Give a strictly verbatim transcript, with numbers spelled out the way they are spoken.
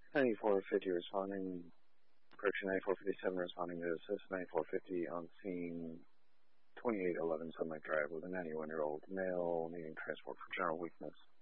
ninety-four fifty responding, correction, ninety-four fifty-seven responding to assist, ninety-four fifty on scene, twenty-eight eleven Sunlight Drive with a ninety-one-year-old male needing transport for general weakness.